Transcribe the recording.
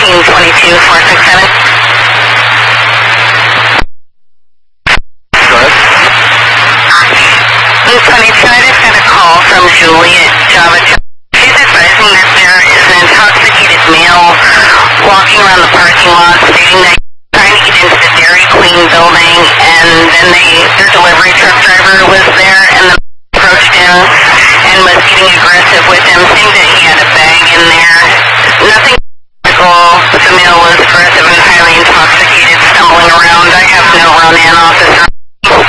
1922467. Loop 22, I just got a call from Juliet Java. She's advising that there is an intoxicated male walking around the parking lot stating that